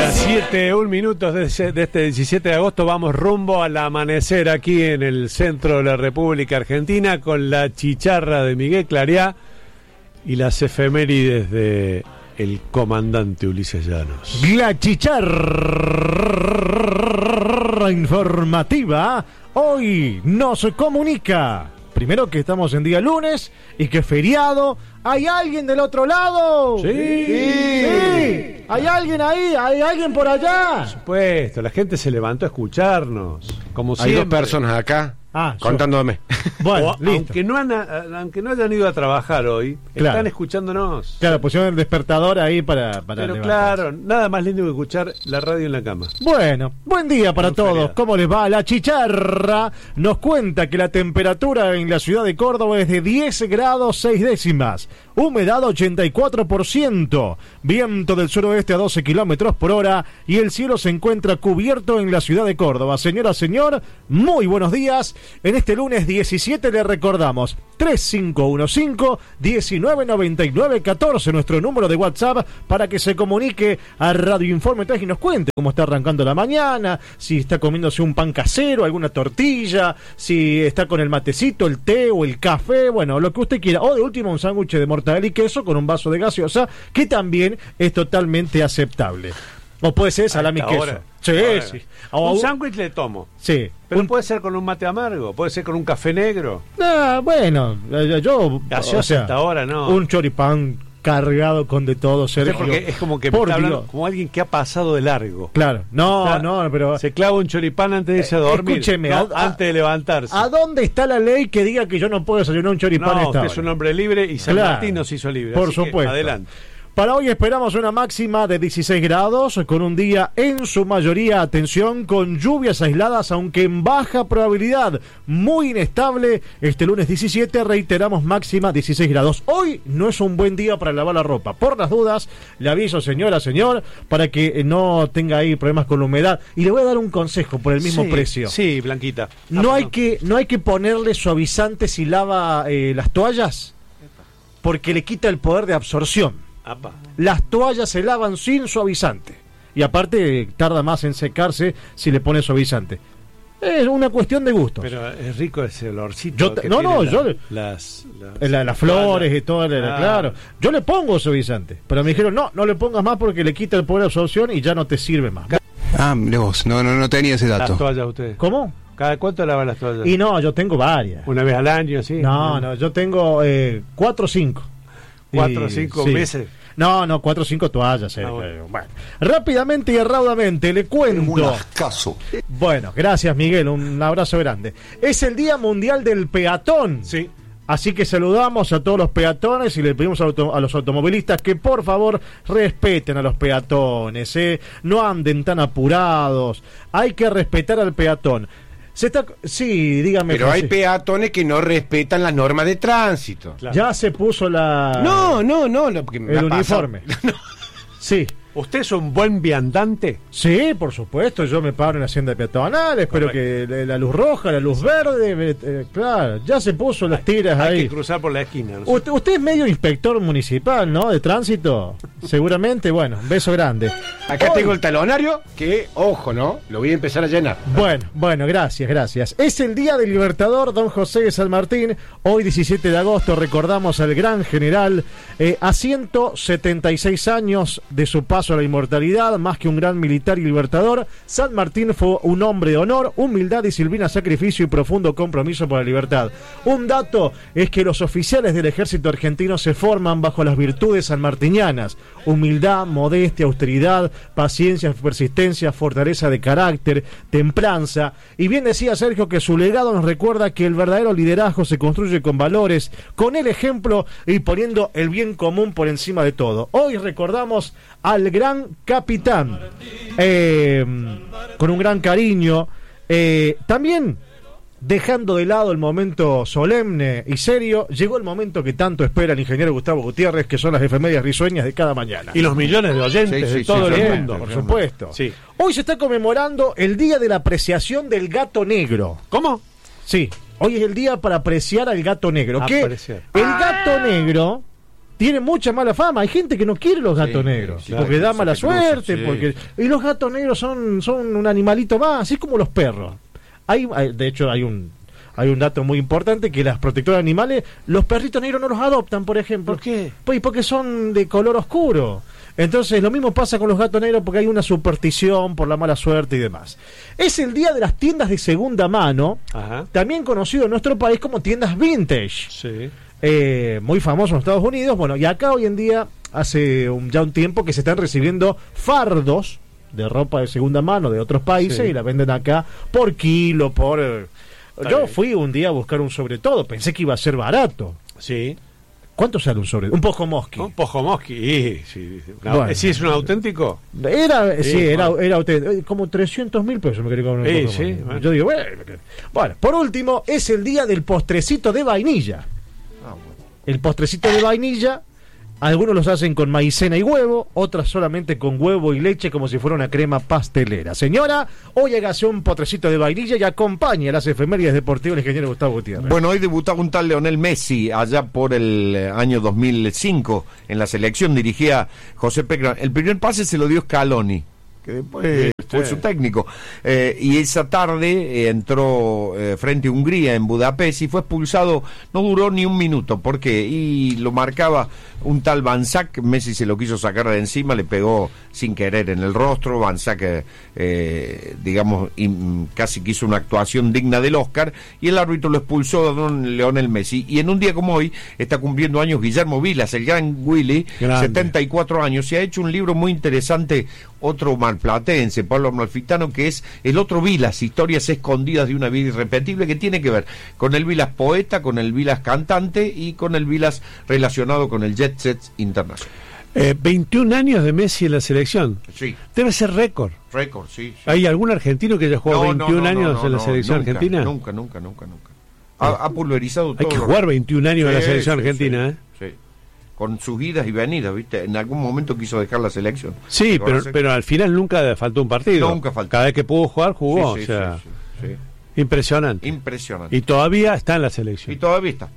7, 1 minuto de este 17 de agosto. Vamos rumbo al amanecer aquí en el centro de la República Argentina con la chicharra de Miguel Clariá y las efemérides de el comandante Ulises Llanos. La chicharra informativa hoy nos comunica. Primero que estamos en día lunes y que es feriado. ¿Hay alguien del otro lado? Sí. ¿Hay alguien ahí? ¿Hay alguien por allá? Por supuesto, la gente se levantó a escucharnos. Como Hay siempre. 2 personas acá contándome. Bueno, listo. Aunque no hayan ido a trabajar hoy, Claro. están escuchándonos. Claro, pusieron el despertador ahí para Pero levantarse. claro, nada más lindo que escuchar la radio en la cama. Bueno, buen día para todos. Feriado. ¿Cómo les va? La chicharra nos cuenta que la temperatura en la ciudad de Córdoba es de 10 grados 6 décimas. Humedad 84%. Viento del suroeste a 12 kilómetros por hora. Y el cielo se encuentra cubierto en la ciudad de Córdoba. Señora, señor, muy buenos días. En este lunes 17 le recordamos 3515-1999-14, nuestro número de WhatsApp, para que se comunique a Radio Informe 3 y nos cuente cómo está arrancando la mañana, si está comiéndose un pan casero, alguna tortilla, si está con el matecito, el té o el café, bueno, lo que usted quiera, o de último un sándwich de mortadela y queso con un vaso de gaseosa, que también es totalmente aceptable. O puede ser salami y queso. Ahora. Sí, Ahora. sí. Un sándwich le tomo. Sí. Pero puede ser con un mate amargo, puede ser con un café negro. Bueno, yo... Gaseosa o sea, hasta ahora, no. Un choripán cargado con de todo, Sergio. Porque es como que me Por está hablando Dios. como alguien que ha pasado de largo. Claro, pero... Se clava un choripán antes de irse a dormir. Escúcheme, no, antes de levantarse. ¿A dónde está la ley que diga que yo no puedo desayunar un choripán a No, esta usted hora? es un hombre libre y San Claro. Martín nos hizo libre. Por así que supuesto. adelante. Para hoy esperamos una máxima de 16 grados, con un día en su mayoría, atención, con lluvias aisladas, aunque en baja probabilidad, muy inestable. Este lunes 17 reiteramos máxima 16 grados. Hoy no es un buen día para lavar la ropa. Por las dudas, le aviso, señora, señor, para que no tenga ahí problemas con la humedad. Y le voy a dar un consejo por el mismo precio. Sí, Blanquita. No hay que ponerle suavizante si lava las toallas, porque le quita el poder de absorción. Apa. Las toallas se lavan sin suavizante. Y aparte tarda más en secarse si le pone suavizante. Es una cuestión de gustos. Pero es rico ese olorcito. Las flores y todo, Ah. claro. Yo le pongo suavizante, pero me dijeron, no le pongas más porque le quita el poder de absorción y ya no te sirve más. Mire vos, no tenía ese dato. Las toallas ustedes. ¿Cómo? ¿Cada cuánto lavan las toallas? Y no, yo tengo varias. ¿Una vez al año, sí? No, yo tengo 4 o 5. 4 o 5 meses. No, 4 o 5 toallas. Bueno, rápidamente y raudamente le cuento. Un ascaso. Bueno, gracias, Miguel, un abrazo grande. Es el Día Mundial del Peatón. Sí. Así que saludamos a todos los peatones y le pedimos a los automovilistas que por favor respeten a los peatones, no anden tan apurados. Hay que respetar al peatón. Sí, dígame. Pero hay José. peatones que no respetan las normas de tránsito. Claro. Ya se puso No, porque me el ha pasado. uniforme. Sí. ¿Usted es un buen viandante? Sí, por supuesto, yo me paro en la hacienda peatonal, espero que la luz roja, la luz verde, claro, ya se puso las tiras Hay ahí. que cruzar por la esquina. ¿no? Usted es medio inspector municipal, ¿no? De tránsito, seguramente, bueno, beso grande. Acá Hoy- tengo el talonario que, ojo, ¿no? Lo voy a empezar a llenar. Bueno, gracias. Es el Día del Libertador Don José de San Martín. Hoy, 17 de agosto, recordamos al gran general, a 176 años de su paso a la inmortalidad, más que un gran militar y libertador. San Martín fue un hombre de honor, humildad, disciplina, sacrificio y profundo compromiso por la libertad. Un dato es que los oficiales del ejército argentino se forman bajo las virtudes sanmartinianas: humildad, modestia, austeridad, paciencia, persistencia, fortaleza de carácter, templanza. Y bien decía Sergio que su legado nos recuerda que el verdadero liderazgo se construye con valores, con el ejemplo y poniendo el bien común por encima de todo. Hoy recordamos al gran capitán, con un gran cariño, también dejando de lado el momento solemne y serio, llegó el momento que tanto espera el ingeniero Gustavo Gutiérrez, que son las efemérides risueñas de cada mañana. Y los millones de oyentes de todo el mundo. Por supuesto. Sí. Hoy se está conmemorando el Día de la Apreciación del Gato Negro. ¿Cómo? Sí, hoy es el día para apreciar al gato negro. Que Apreciar. el gato negro tiene mucha mala fama. Hay gente que no quiere los gatos negros, claro, porque da mala suerte, sí. y los gatos negros son un animalito más, así como los perros. De hecho, hay un dato muy importante, que las protectoras de animales, los perritos negros no los adoptan, por ejemplo. ¿Por qué? Pues porque son de color oscuro. Entonces lo mismo pasa con los gatos negros, porque hay una superstición por la mala suerte y demás. Es el día de las tiendas de segunda mano, Ajá. también conocido en nuestro país como tiendas vintage. Sí. Muy famoso en Estados Unidos. Bueno, y acá hoy en día, hace ya un tiempo que se están recibiendo fardos de ropa de segunda mano de otros países, Sí. y la venden acá por kilo, Yo bien. fui un día a buscar un sobre todo, pensé que iba a ser barato. Sí. ¿Cuánto sale un sobre? Un poco mosqui. Un Pojomoski. Sí. Bueno. ¿Sí es un auténtico? Era bueno. auténtico, como 300.000 pesos me quería comprar un poco Sí, mosqui. bueno. Yo digo, bueno, por último, es el día del postrecito de vainilla. El postrecito de vainilla, algunos los hacen con maicena y huevo, otras solamente con huevo y leche, como si fuera una crema pastelera. Señora, hoy hágase un postrecito de vainilla y acompañe a las efemérides deportivas del ingeniero Gustavo Gutiérrez. Bueno, hoy debutaba un tal Lionel Messi allá por el año 2005 en la selección, dirigía José Peckerman. El primer pase se lo dio Scaloni, que después fue su técnico, y esa tarde entró frente a Hungría en Budapest y fue expulsado. No duró ni un minuto, ¿por qué? Y lo marcaba un tal Van Sack. Messi se lo quiso sacar de encima, le pegó sin querer en el rostro. Van Sack, digamos, casi que hizo una actuación digna del Oscar, y el árbitro lo expulsó a don Lionel Messi. Y en un día como hoy está cumpliendo años Guillermo Vilas, el gran Willy, Grande. 74 años. Se ha hecho un libro muy interesante, otro malplatense, Pablo Amalfitano, que es El otro Vilas, historias escondidas de una vida irrepetible, que tiene que ver con el Vilas poeta, con el Vilas cantante y con el Vilas relacionado con el Jet Set Internacional. 21 años de Messi en la selección. Sí, Debe ser récord. récord, sí. ¿Hay algún argentino que haya jugado 21 años en la selección nunca, argentina? Nunca. Ha pulverizado todo. Hay que jugar 21 años en la Sí, selección sí, argentina, sí, sí. Con sus idas y venidas, ¿viste? En algún momento quiso dejar la selección. Sí, pero al final nunca faltó un partido. Nunca faltó. Cada vez que pudo jugar, jugó. Sí, o sea, sí. impresionante. Impresionante. Y todavía está en la selección. Y todavía está.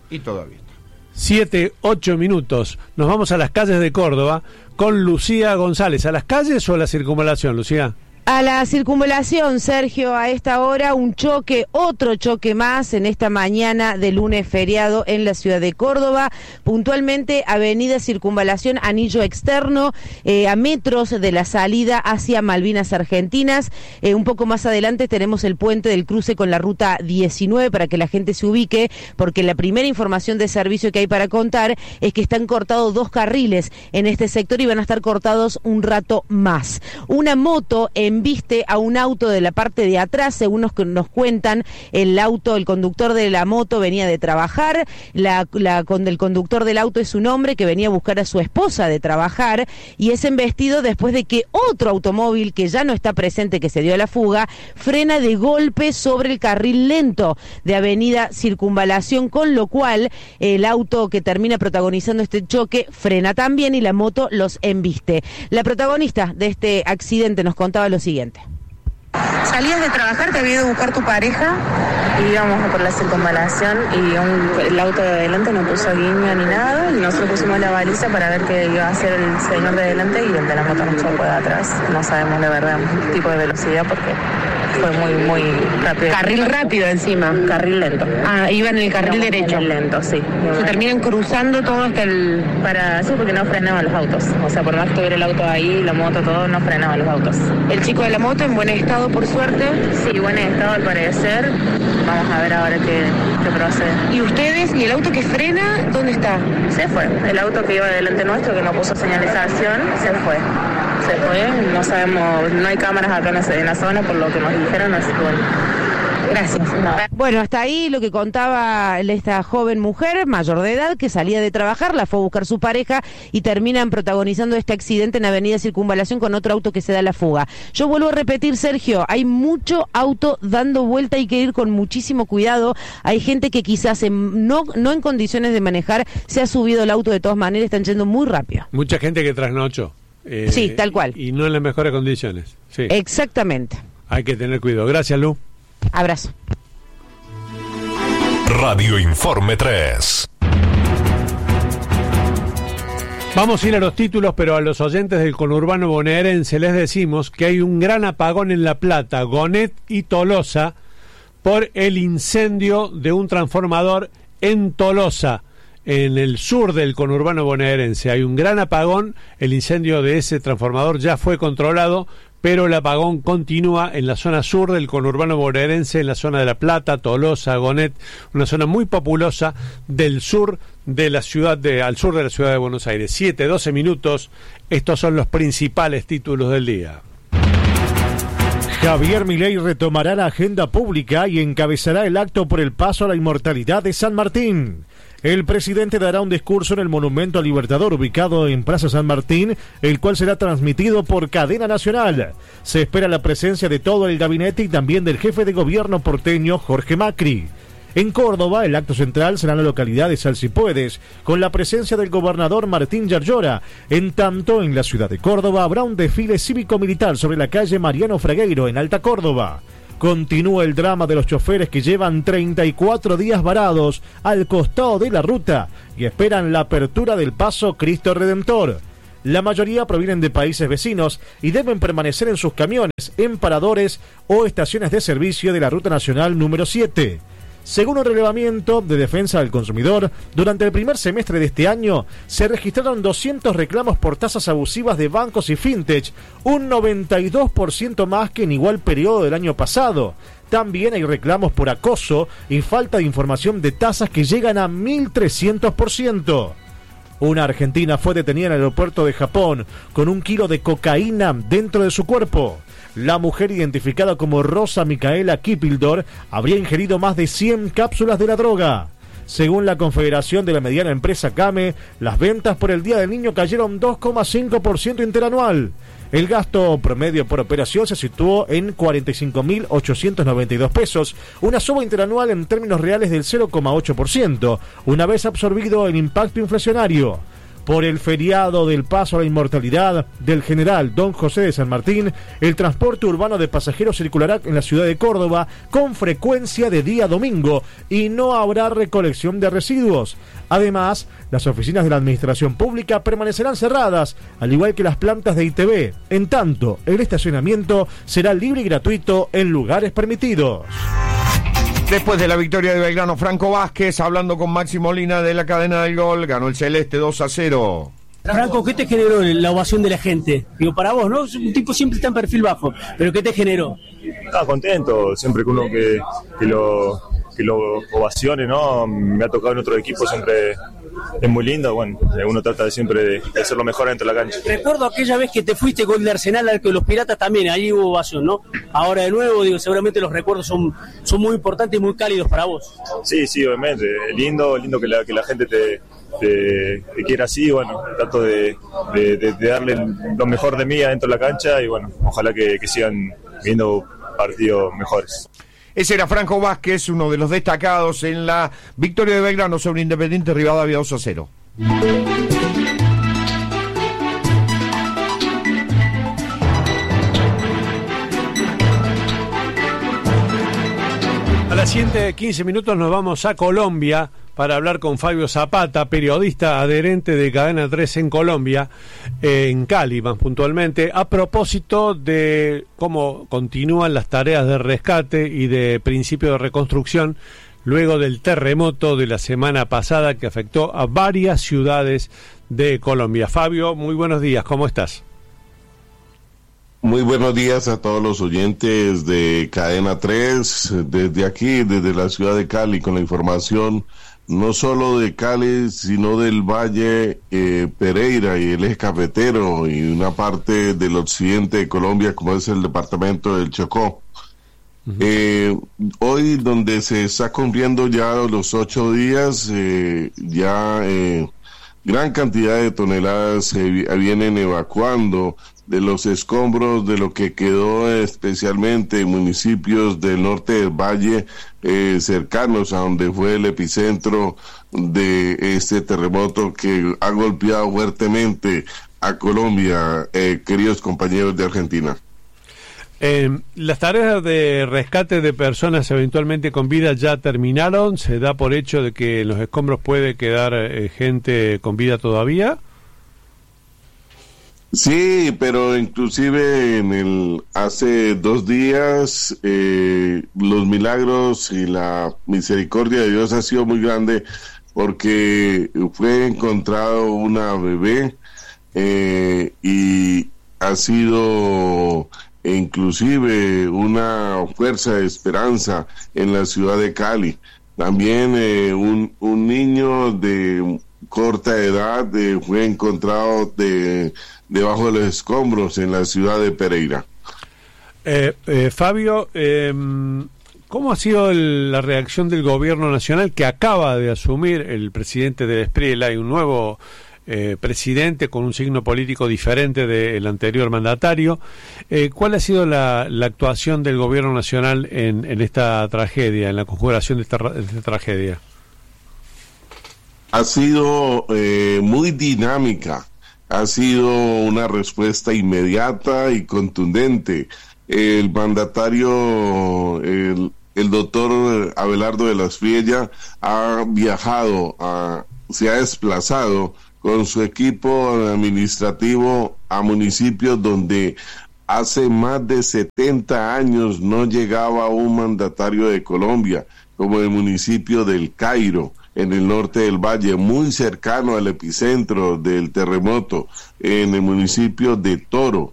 7, 8 minutos. Nos vamos a las calles de Córdoba con Lucía González. ¿A las calles o a la circunvalación, Lucía? A la circunvalación, Sergio, a esta hora otro choque más en esta mañana de lunes feriado en la ciudad de Córdoba, puntualmente avenida Circunvalación, anillo externo, a metros de la salida hacia Malvinas Argentinas. Un poco más adelante tenemos el puente del cruce con la ruta 19 para que la gente se ubique, porque la primera información de servicio que hay para contar es que están cortados 2 carriles en este sector y van a estar cortados un rato más. Una moto embiste a un auto de la parte de atrás, según nos cuentan, el conductor de la moto venía de trabajar, el conductor del auto es un hombre que venía a buscar a su esposa de trabajar, y es embestido después de que otro automóvil que ya no está presente, que se dio a la fuga, frena de golpe sobre el carril lento de avenida Circunvalación, con lo cual el auto que termina protagonizando este choque frena también y la moto los embiste. La protagonista de este accidente nos contaba lo siguiente. Salías de trabajar, te había ido a buscar tu pareja y íbamos por la circunvalación y el auto de adelante no puso guiño ni nada, y nosotros pusimos la baliza para ver qué iba a hacer el señor de adelante, y el de la moto nos chocó de atrás. No sabemos de verdad el tipo de velocidad porque fue muy rápido. Carril rápido encima. Carril lento. Ah, iba en el carril derecho. Lento, sí. Se terminan cruzando todo hasta el... Sí, porque no frenaban los autos. O sea, por más que tuviera el auto ahí, la moto, todo, no frenaban los autos. El chico de la moto en buen estado, por suerte. Sí, buen estado al parecer. Vamos a ver ahora qué procede. ¿Y ustedes? ¿Y el auto que frena? ¿Dónde está? Se fue. El auto que iba delante nuestro, que no puso señalización, se fue. No sabemos, no hay cámaras acá en la zona, por lo que nos dijeron, así que bueno. Gracias. No. Bueno, hasta ahí lo que contaba esta joven mujer mayor de edad que salía de trabajar, la fue a buscar su pareja y terminan protagonizando este accidente en avenida Circunvalación con otro auto que se da la fuga. Yo vuelvo a repetir, Sergio, hay mucho auto dando vuelta, hay que ir con muchísimo cuidado. Hay gente que quizás no en condiciones de manejar se ha subido el auto de todas maneras, están yendo muy rápido. Mucha gente que trasnochó. Sí, tal cual. Y no en las mejores condiciones. Sí. Exactamente. Hay que tener cuidado. Gracias, Lu. Abrazo. Radio Informe 3. Vamos a ir a los títulos, pero a los oyentes del conurbano bonaerense les decimos que hay un gran apagón en La Plata, Gonet y Tolosa por el incendio de un transformador en Tolosa, en el sur del conurbano bonaerense. Hay un gran apagón, el incendio de ese transformador ya fue controlado, pero el apagón continúa en la zona sur del conurbano bonaerense, en la zona de La Plata, Tolosa, Gonet, una zona muy populosa del sur de la ciudad al sur de la ciudad de Buenos Aires. 7:12 minutos, estos son los principales títulos del día. Javier Milei retomará la agenda pública y encabezará el acto por el paso a la inmortalidad de San Martín. El presidente dará un discurso en el Monumento al Libertador ubicado en Plaza San Martín, el cual será transmitido por cadena nacional. Se espera la presencia de todo el gabinete y también del jefe de gobierno porteño Jorge Macri. En Córdoba, el acto central será en la localidad de Salsipuedes, con la presencia del gobernador Martín Yarlora. En tanto, en la ciudad de Córdoba habrá un desfile cívico-militar sobre la calle Mariano Fragueiro, en Alta Córdoba. Continúa el drama de los choferes que llevan 34 días varados al costado de la ruta y esperan la apertura del paso Cristo Redentor. La mayoría provienen de países vecinos y deben permanecer en sus camiones, en paradores o estaciones de servicio de la Ruta Nacional número 7. Según un relevamiento de Defensa del Consumidor, durante el primer semestre de este año se registraron 200 reclamos por tasas abusivas de bancos y fintech, un 92% más que en igual periodo del año pasado. También hay reclamos por acoso y falta de información de tasas que llegan a 1.300%. Una argentina fue detenida en el aeropuerto de Japón con 1 kilo de cocaína dentro de su cuerpo. La mujer, identificada como Rosa Micaela Kipildor, habría ingerido más de 100 cápsulas de la droga. Según la Confederación de la Mediana Empresa CAME, las ventas por el Día del Niño cayeron 2,5% interanual. El gasto promedio por operación se situó en 45.892 pesos, una suba interanual en términos reales del 0,8%, una vez absorbido el impacto inflacionario. Por el feriado del paso a la inmortalidad del general Don José de San Martín, el transporte urbano de pasajeros circulará en la ciudad de Córdoba con frecuencia de día domingo y no habrá recolección de residuos. Además, las oficinas de la administración pública permanecerán cerradas, al igual que las plantas de ITV. En tanto, el estacionamiento será libre y gratuito en lugares permitidos. Después de la victoria de Belgrano, Franco Vázquez, hablando con Maxi Molina de la cadena del gol, ganó el Celeste 2-0. Franco, ¿qué te generó la ovación de la gente? Digo, para vos, ¿no? Un tipo siempre está en perfil bajo, pero ¿qué te generó? Estaba contento, siempre que uno que lo ovacione, ¿no? Me ha tocado en otro equipo, siempre es muy lindo. Bueno, uno trata de siempre de hacer lo mejor dentro de la cancha. Recuerdo aquella vez que te fuiste con el Arsenal al que los Piratas también, ahí hubo ovación, ¿no? Ahora de nuevo, digo, seguramente los recuerdos son muy importantes y muy cálidos para vos. Sí, obviamente, lindo que la gente te quiera así. Bueno, trato de darle lo mejor de mí adentro de la cancha y bueno, ojalá que sigan viendo partidos mejores. Ese era Franco Vázquez, uno de los destacados en la victoria de Belgrano sobre Independiente Rivadavia 2-0. A las 7:15 minutos nos vamos a Colombia para hablar con Fabio Zapata, periodista adherente de Cadena 3 en Colombia, en Cali más puntualmente, a propósito de cómo continúan las tareas de rescate y de principio de reconstrucción luego del terremoto de la semana pasada que afectó a varias ciudades de Colombia. Fabio, muy buenos días, ¿cómo estás? Muy buenos días a todos los oyentes de Cadena 3, desde aquí, desde la ciudad de Cali, con la información no solo de Cali, sino del Valle, Pereira y el eje cafetero y una parte del occidente de Colombia, como es el departamento del Chocó. Hoy, donde se está cumpliendo ya los 8 días, gran cantidad de toneladas se vienen evacuando de los escombros de lo que quedó especialmente en municipios del norte del valle, cercanos a donde fue el epicentro de este terremoto que ha golpeado fuertemente a Colombia, queridos compañeros de Argentina. Las tareas de rescate de personas eventualmente con vida ya terminaron. ¿Se da por hecho de que en los escombros puede quedar gente con vida todavía? Sí, pero inclusive hace 2 días los milagros y la misericordia de Dios ha sido muy grande porque fue encontrado una bebé y ha sido inclusive una fuerza de esperanza en la ciudad de Cali. También un niño de corta edad fue encontrado debajo de los escombros en la ciudad de Pereira. Fabio, ¿cómo ha sido la reacción del gobierno nacional que acaba de asumir el presidente del Espriel? Hay un nuevo presidente con un signo político diferente del anterior mandatario. ¿Cuál ha sido la actuación del gobierno nacional en esta tragedia, en la conjuración de esta tragedia? Ha sido muy dinámica, ha sido una respuesta inmediata y contundente. El mandatario, el doctor Abelardo de la Espriella, ha viajado, se ha desplazado con su equipo administrativo a municipios donde hace más de 70 años no llegaba un mandatario de Colombia, como el municipio del Cairo, en el norte del valle, muy cercano al epicentro del terremoto, en el municipio de Toro.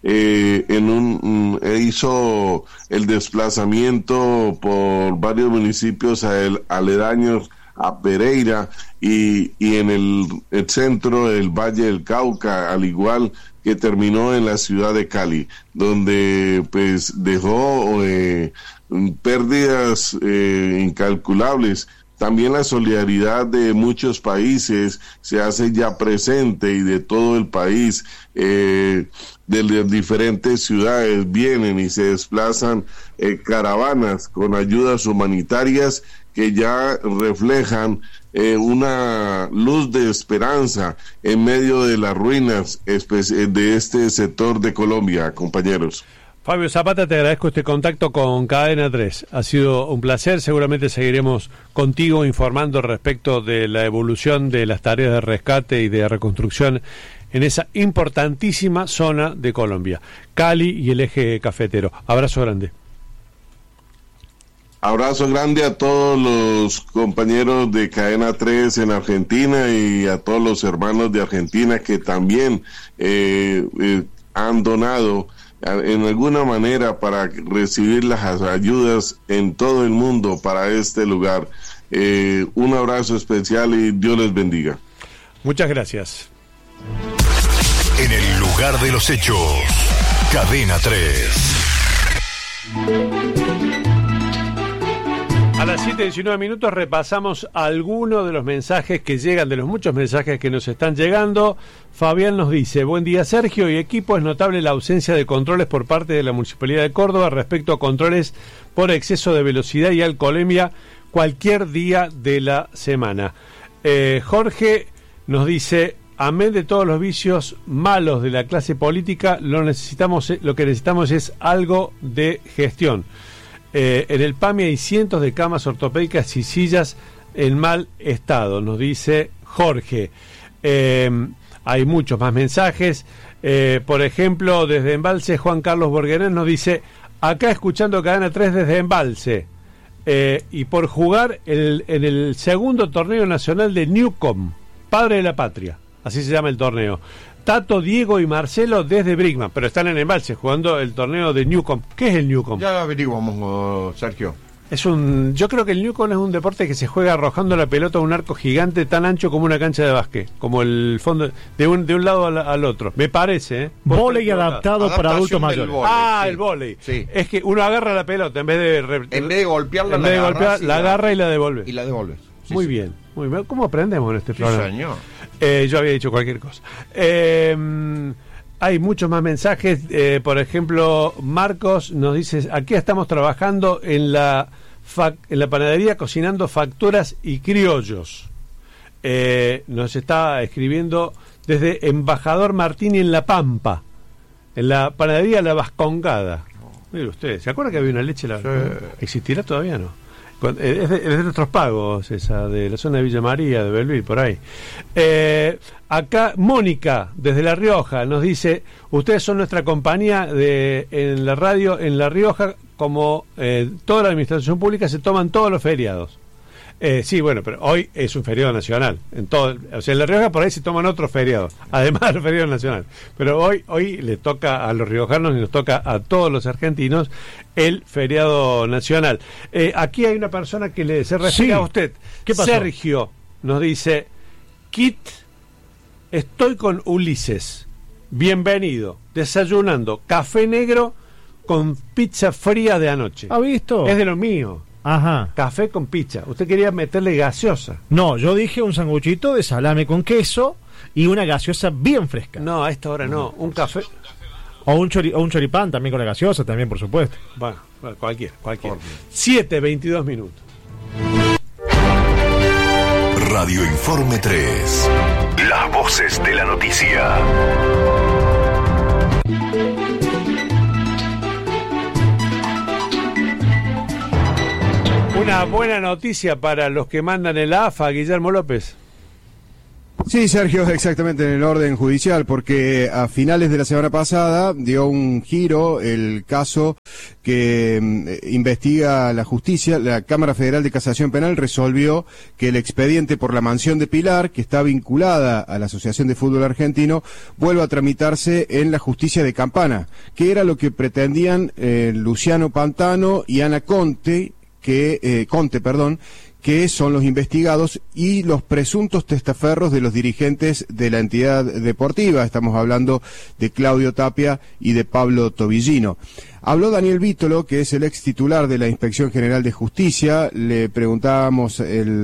Hizo el desplazamiento por varios municipios aledaños a Pereira y en el centro del Valle del Cauca, al igual que terminó en la ciudad de Cali, donde pues dejó pérdidas incalculables. También la solidaridad de muchos países se hace ya presente y de todo el país, de las diferentes ciudades vienen y se desplazan caravanas con ayudas humanitarias que ya reflejan una luz de esperanza en medio de las ruinas de este sector de Colombia, compañeros. Fabio Zapata, te agradezco este contacto con Cadena 3. Ha sido un placer, seguramente seguiremos contigo informando respecto de la evolución de las tareas de rescate y de reconstrucción en esa importantísima zona de Colombia, Cali y el eje cafetero. Abrazo grande. Abrazo grande a todos los compañeros de Cadena 3 en Argentina y a todos los hermanos de Argentina que también han donado en alguna manera para recibir las ayudas en todo el mundo para este lugar. Un abrazo especial y Dios les bendiga. Muchas gracias. En el lugar de los hechos, Cadena 3. A las 7:19 repasamos algunos de los mensajes que llegan, de los muchos mensajes que nos están llegando. Fabián nos dice: buen día Sergio y equipo, es notable la ausencia de controles por parte de la Municipalidad de Córdoba respecto a controles por exceso de velocidad y alcoholemia cualquier día de la semana. Jorge nos dice: amén de todos los vicios malos de la clase política, lo que necesitamos es algo de gestión. En el PAMI hay cientos de camas ortopédicas y sillas en mal estado, nos dice Jorge. Hay muchos más mensajes. Por ejemplo, desde Embalse, Juan Carlos Borguenés nos dice: acá escuchando Cadena 3 desde Embalse. Y por jugar en el segundo torneo nacional de Newcom, Padre de la Patria, así se llama el torneo. Tato, Diego y Marcelo desde Brickman, pero están en Embalse jugando el torneo de Newcom. ¿Qué es el Newcom? Ya averiguamos, Sergio. Yo creo que el Newcom es un deporte que se juega arrojando la pelota a un arco gigante tan ancho como una cancha de básquet, como el fondo de un lado al otro, me parece. Vóley adaptado para adultos mayores. Sí. El vóley. Sí. Es que uno agarra la pelota en vez de golpearla, la agarra y la devuelve. Y la devuelve. Sí, muy bien. ¿Cómo aprendemos en este programa? Señor. Yo había dicho cualquier cosa. Hay muchos más mensajes. Por ejemplo, Marcos nos dice: aquí estamos trabajando en la panadería cocinando facturas y criollos. Nos está escribiendo desde Embajador Martini en La Pampa, en la panadería La Vascongada. Mire usted, ¿se acuerda que había una leche? ¿Existirá todavía no? Es de nuestros pagos, esa, de la zona de Villa María, de Belville, por ahí. Acá Mónica, desde La Rioja, nos dice: ustedes son nuestra compañía en la radio en La Rioja, como toda la administración pública se toman todos los feriados. Sí, bueno, pero hoy es un feriado nacional. En La Rioja por ahí se toman otros feriados, además del feriado nacional. Pero hoy le toca a los riojanos y nos toca a todos los argentinos el feriado nacional. Aquí hay una persona que se refiere a usted. ¿Qué pasó? Sergio nos dice: Kit, estoy con Ulises. Bienvenido. Desayunando café negro con pizza fría de anoche. ¿Ha visto? Es de lo mío. Ajá. Café con pizza. Usted quería meterle gaseosa. No, yo dije un sanguchito de salame con queso y una gaseosa bien fresca. No, a esta hora no. Un café. O un choripán también con la gaseosa, también, por supuesto. Bueno, cualquiera. 7:22 minutos. Radio Informe 3. Las voces de la noticia. Una buena noticia para los que mandan el AFA, Guillermo López. Sí, Sergio, exactamente en el orden judicial, porque a finales de la semana pasada dio un giro el caso que investiga la justicia. La Cámara Federal de Casación Penal resolvió que el expediente por la mansión de Pilar, que está vinculada a la Asociación de Fútbol Argentino, vuelva a tramitarse en la justicia de Campana, que era lo que pretendían Luciano Pantano y Ana Conte, que son los investigados y los presuntos testaferros de los dirigentes de la entidad deportiva. Estamos hablando de Claudio Tapia y de Pablo Tobillino. Habló Daniel Vítolo, que es el ex titular de la Inspección General de Justicia. Le preguntábamos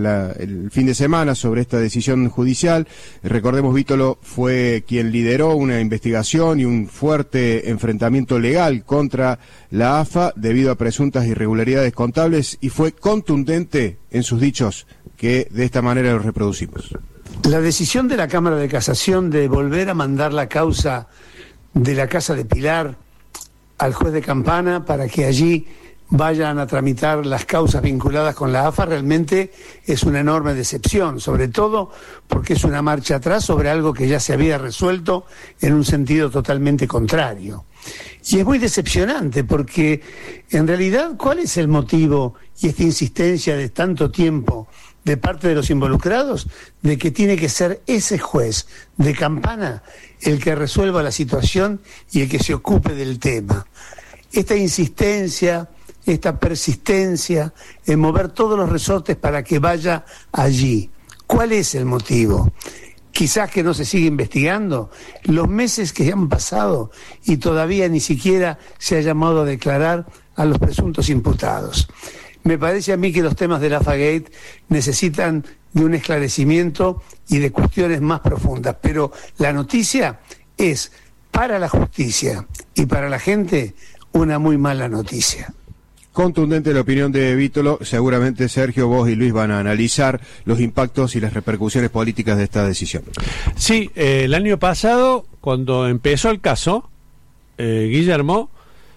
el fin de semana sobre esta decisión judicial. Recordemos, Vítolo fue quien lideró una investigación y un fuerte enfrentamiento legal contra la AFA debido a presuntas irregularidades contables, y fue contundente en sus dichos, que de esta manera los reproducimos. La decisión de la Cámara de Casación de volver a mandar la causa de la Casa de Pilar al juez de Campana para que allí vayan a tramitar las causas vinculadas con la AFA realmente es una enorme decepción, sobre todo porque es una marcha atrás sobre algo que ya se había resuelto en un sentido totalmente contrario. Y es muy decepcionante porque en realidad, ¿cuál es el motivo y esta insistencia de tanto tiempo de parte de los involucrados de que tiene que ser ese juez de Campana el que resuelva la situación y el que se ocupe del tema? Esta insistencia, esta persistencia en mover todos los resortes para que vaya allí. ¿Cuál es el motivo? Quizás que no se sigue investigando. Los meses que han pasado y todavía ni siquiera se ha llamado a declarar a los presuntos imputados. Me parece a mí que los temas del AFA-Gate necesitan de un esclarecimiento y de cuestiones más profundas, pero la noticia es, para la justicia y para la gente, una muy mala noticia. Contundente la opinión de Vítolo. Seguramente, Sergio, vos y Luis van a analizar los impactos y las repercusiones políticas de esta decisión. Sí, el año pasado, cuando empezó el caso, Guillermo,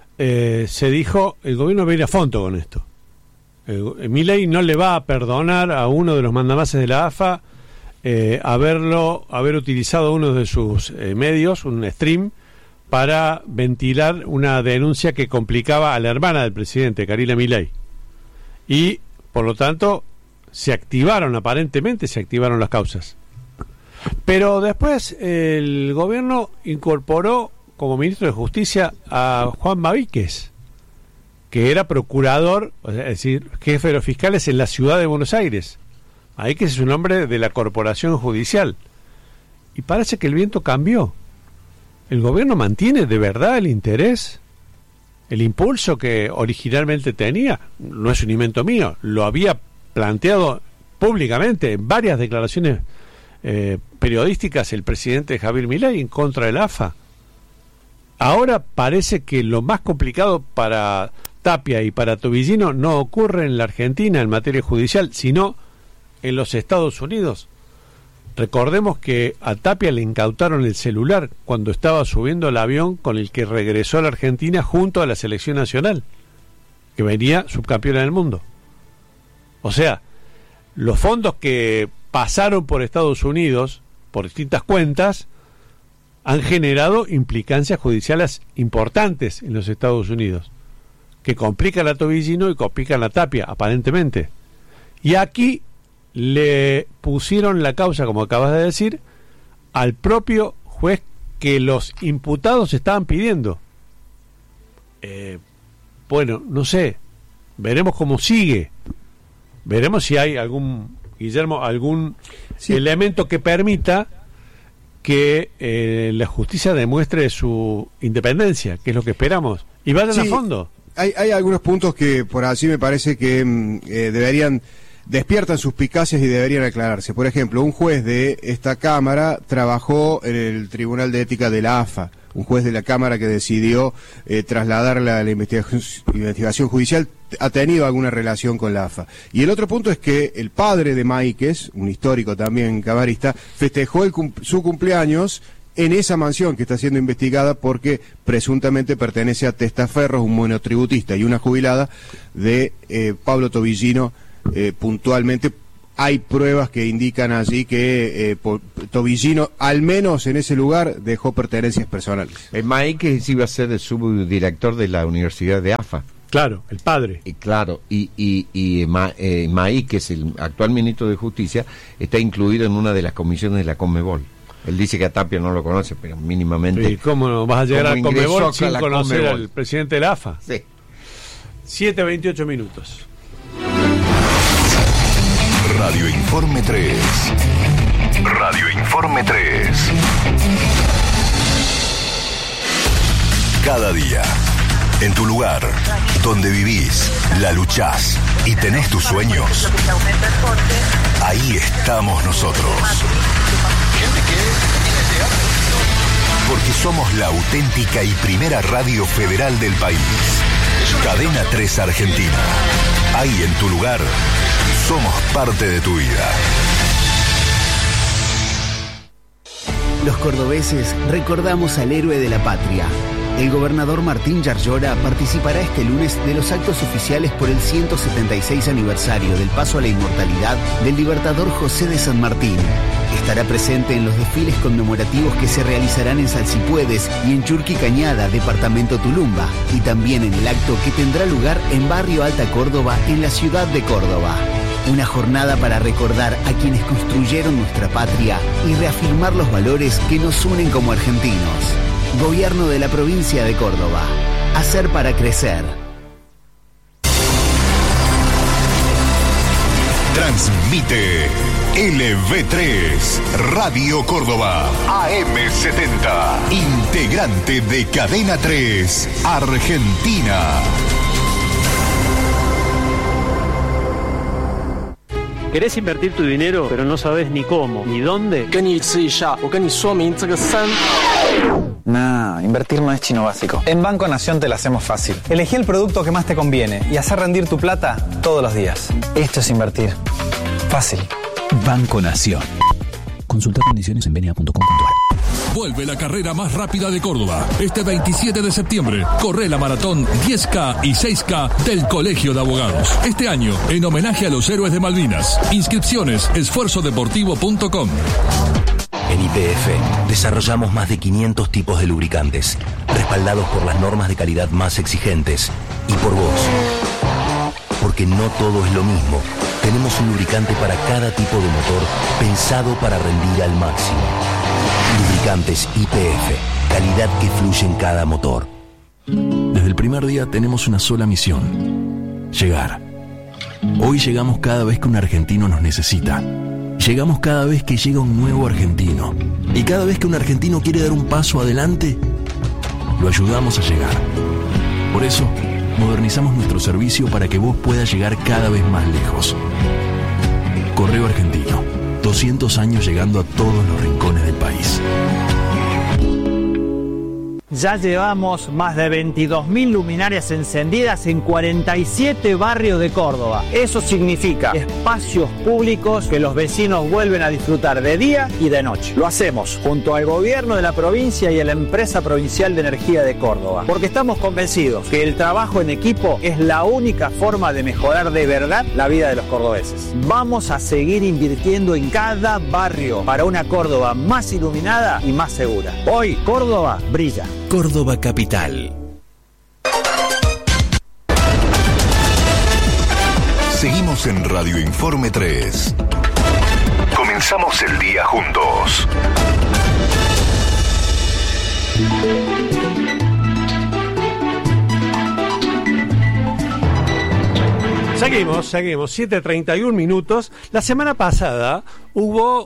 se dijo, el gobierno va a ir a fondo con esto. Milei no le va a perdonar a uno de los mandamases de la AFA haber utilizado uno de sus medios, un stream, para ventilar una denuncia que complicaba a la hermana del presidente, Carila Milei. Y, por lo tanto, aparentemente se activaron las causas. Pero después el gobierno incorporó como ministro de Justicia a Juan Mavíquez, que era procurador, es decir, jefe de los fiscales en la ciudad de Buenos Aires. Mavíquez es un hombre de la corporación judicial. Y parece que el viento cambió. ¿El gobierno mantiene de verdad el interés, el impulso que originalmente tenía? No es un invento mío, lo había planteado públicamente en varias declaraciones periodísticas el presidente Javier Milei en contra del AFA. Ahora parece que lo más complicado para Tapia y para Tobillino no ocurre en la Argentina en materia judicial, sino en los Estados Unidos. Recordemos que a Tapia le incautaron el celular cuando estaba subiendo el avión con el que regresó a la Argentina junto a la selección nacional, que venía subcampeona del mundo. O sea, los fondos que pasaron por Estados Unidos, por distintas cuentas, han generado implicancias judiciales importantes en los Estados Unidos, que complican a Tobillino y complican a Tapia, aparentemente. Y aquí le pusieron la causa, como acabas de decir, al propio juez que los imputados estaban pidiendo. Bueno, no sé, veremos cómo sigue, veremos si hay algún elemento que permita que la justicia demuestre su independencia, que es lo que esperamos, y vayan a fondo. Hay algunos puntos que por así me parece que despiertan suspicacias y deberían aclararse. Por ejemplo, un juez de esta Cámara trabajó en el Tribunal de Ética de la AFA, un juez de la Cámara que decidió trasladarla a la investigación judicial, ha tenido alguna relación con la AFA. Y el otro punto es que el padre de Máiquez, un histórico también camarista, festejó su cumpleaños en esa mansión que está siendo investigada porque presuntamente pertenece a Testaferros, un monotributista y una jubilada de Pablo Tobillino. Puntualmente hay pruebas que indican allí que Tobillino, al menos en ese lugar, dejó pertenencias personales. Máiquez iba a ser el subdirector de la Universidad de AFA. Claro, el padre. Máiquez, el actual ministro de Justicia, está incluido en una de las comisiones de la Conmebol. Él dice que a Tapia no lo conoce, pero mínimamente. ¿Y cómo vas a llegar a Conmebol sin conocer al presidente de la AFA? Sí. 7:28 minutos. Radio Informe 3. Radio Informe 3. Cada día, en tu lugar, donde vivís, la luchás y tenés tus sueños, ahí estamos nosotros. Porque somos la auténtica y primera radio federal del país. Cadena 3 Argentina. Ahí en tu lugar, somos parte de tu vida. Los cordobeses recordamos al héroe de la patria. El gobernador Martín Yarlora participará este lunes de los actos oficiales por el 176 aniversario del paso a la inmortalidad del libertador José de San Martín. Estará presente en los desfiles conmemorativos que se realizarán en Salsipuedes y en Churqui Cañada, departamento Tulumba, y también en el acto que tendrá lugar en Barrio Alta Córdoba, en la ciudad de Córdoba. Una jornada para recordar a quienes construyeron nuestra patria y reafirmar los valores que nos unen como argentinos. Gobierno de la provincia de Córdoba. Hacer para crecer. Transmite LV3 Radio Córdoba AM70, integrante de Cadena 3 Argentina. ¿Querés invertir tu dinero, pero no sabes ni cómo, ni dónde? Nah, invertir no es chino básico. En Banco Nación te lo hacemos fácil. Elegí el producto que más te conviene y hacer rendir tu plata todos los días. Esto es invertir. Fácil. Banco Nación. Consulta condiciones en venia.com.ar. Vuelve la carrera más rápida de Córdoba. Este 27 de septiembre, corre la maratón 10K y 6K del Colegio de Abogados. Este año, en homenaje a los héroes de Malvinas. Inscripciones, esfuerzodeportivo.com. En YPF desarrollamos más de 500 tipos de lubricantes, respaldados por las normas de calidad más exigentes. Y por vos. Porque no todo es lo mismo. Tenemos un lubricante para cada tipo de motor, pensado para rendir al máximo. Lubricantes YPF, calidad que fluye en cada motor. Desde el primer día tenemos una sola misión: llegar. Hoy llegamos cada vez que un argentino nos necesita. Llegamos cada vez que llega un nuevo argentino. Y cada vez que un argentino quiere dar un paso adelante, lo ayudamos a llegar. Por eso, modernizamos nuestro servicio para que vos puedas llegar cada vez más lejos. Correo Argentino, 200 años llegando a todos los rincones del país. Ya llevamos más de 22.000 luminarias encendidas en 47 barrios de Córdoba. Eso significa espacios públicos que los vecinos vuelven a disfrutar de día y de noche. Lo hacemos junto al gobierno de la provincia y a la empresa provincial de energía de Córdoba, porque estamos convencidos que el trabajo en equipo es la única forma de mejorar de verdad la vida de los cordobeses. Vamos a seguir invirtiendo en cada barrio para una Córdoba más iluminada y más segura. Hoy Córdoba brilla. Córdoba Capital. Seguimos en Radio Informe 3. Comenzamos el día juntos. Seguimos, 7:31 minutos. La semana pasada hubo